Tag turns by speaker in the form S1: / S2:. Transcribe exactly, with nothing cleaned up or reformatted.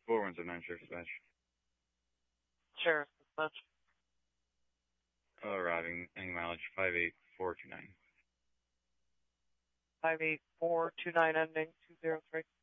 S1: four one seven nine, Sheriff Dispatch.
S2: Sheriff Dispatch.
S1: Uh, arriving, ending mileage five eight four two nine.
S2: five eight four two nine ending two zero three.